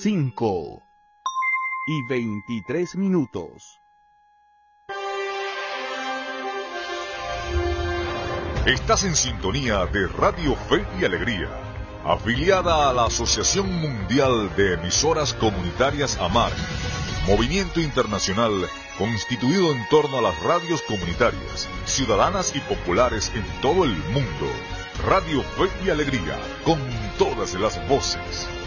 5:23. Estás en sintonía de Radio Fe y Alegría, afiliada a la Asociación Mundial de Emisoras Comunitarias AMAR, movimiento internacional constituido en torno a las radios comunitarias, ciudadanas y populares en todo el mundo. Radio Fe y Alegría, con todas las voces.